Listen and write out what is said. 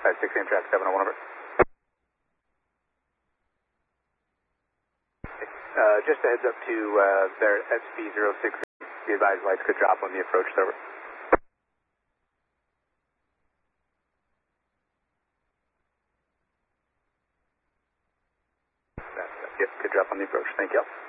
6 Amtrak 701 over. Just a heads up to their SB06. The advised lights could drop on the approach over. Yep, could drop on the approach. Thank you.